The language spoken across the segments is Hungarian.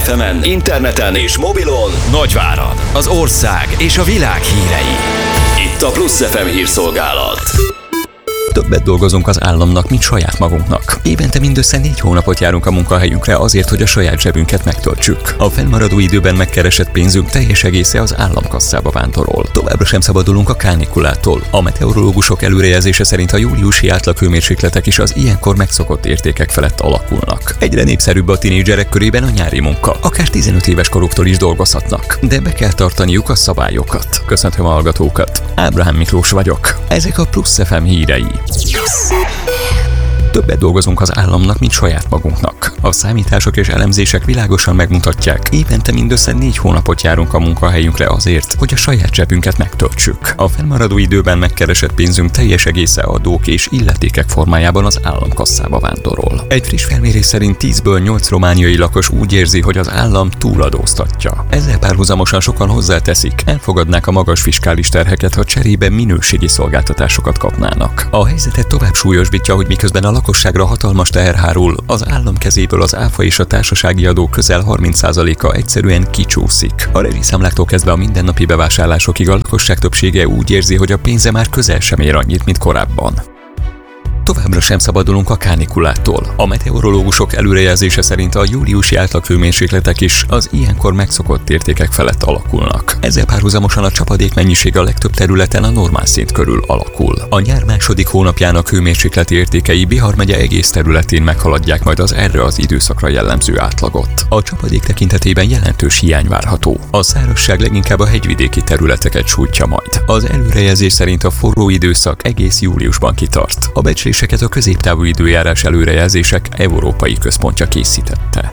FM-en, interneten és mobilon Nagyvárad, az ország és a világ hírei. Itt a Plusz FM hírszolgálat. Többet dolgozunk az államnak, mint saját magunknak. Évente mindössze 4 hónapot járunk a munkahelyünkre azért, hogy a saját zsebünket megtöltsük. A fennmaradó időben megkeresett pénzünk teljes egésze az államkasszába vándorol. Továbbra sem szabadulunk a kánikulától. A meteorológusok előrejelzése szerint a júliusi átlaghőmérsékletek is az ilyenkor megszokott értékek felett alakulnak. Egyre népszerűbb a tinédzserek körében a nyári munka. Akár 15 éves koruktól is dolgozhatnak. De be kell tartaniuk a szabályokat. Köszöntöm a hallgatókat. Ábrahám Miklós vagyok. Ezek a Plusz FM hírei. Többet dolgozunk az államnak, mint saját magunknak. A számítások és elemzések világosan megmutatják, évente mindössze 4 hónapot járunk a munkahelyünkre azért, hogy a saját zsebünket megtöltsük. A fennmaradó időben megkeresett pénzünk teljes egésze adók és illetékek formájában az államkasszába vándorol. Egy friss felmérés szerint 10-ből 8 romániai lakos úgy érzi, hogy az állam túladóztatja. Ezzel párhuzamosan sokan hozzáteszik, elfogadnák a magas fiskális terheket, ha cserébe minőségi szolgáltatásokat kapnának. A helyzetet tovább súlyosbítja, hogy miközben a lakosságra hatalmas teher hárul, az állam kezéből az áfa és a társasági adó közel 30%-a egyszerűen kicsúszik. A rezsiszámláktól kezdve a mindennapi bevásárlásokig a lakosság többsége úgy érzi, hogy a pénze már közel sem ér annyit, mint korábban. Továbbra sem szabadulunk a kánikulától. A meteorológusok előrejelzése szerint a júliusi átlaghőmérsékletek is az ilyenkor megszokott értékek felett alakulnak. Ezzel párhuzamosan a csapadék mennyisége a legtöbb területen a normál szint körül alakul. A nyár második hónapjának hőmérsékleti értékei Bihar megye egész területén meghaladják majd az erre az időszakra jellemző átlagot. A csapadék tekintetében jelentős hiány várható. A szárazság leginkább a hegyvidéki területeket sújtja majd. Az előrejelzés szerint a forró időszak egész júliusban kitart. A becsléseket a középtávú időjárás előrejelzések Európai Központja készítette.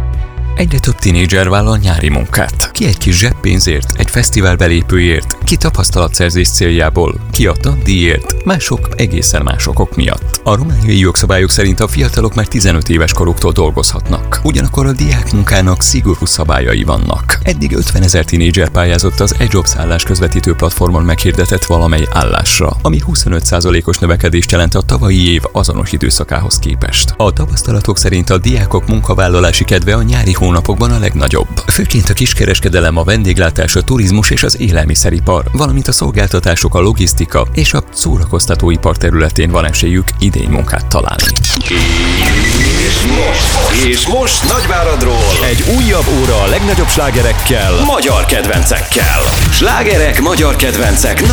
Egyre több tinédzser vállal nyári munkát. Ki egy kis zseppénzért, egy fesztivál belépőért, ki tapasztalatszerzés céljából, ki a tandíjért, mások egészen más okok miatt. A romániai jogszabályok szerint a fiatalok már 15 éves koruktól dolgozhatnak. Ugyanakkor a diákmunkának szigorú szabályai vannak. Eddig 50 000 tinédzser pályázott az eJobs állásközvetítő platformon meghirdetett valamely állásra, ami 25%-os növekedést jelent a tavalyi év azonos időszakához képest. A tapasztalatok szerint a diákok munkavállalási kedve a nyári hónapokban a legnagyobb. Főként a kiskereskedelem, a vendéglátás, a turizmus és az élelmiszeripar, valamint a szolgáltatások, a logisztika és a szórakoztatóipar területén van esélyük idény munkát találni. És most Nagyváradról egy újabb óra a legnagyobb slágerekkel, magyar kedvencekkel. Slágerek, magyar kedvencek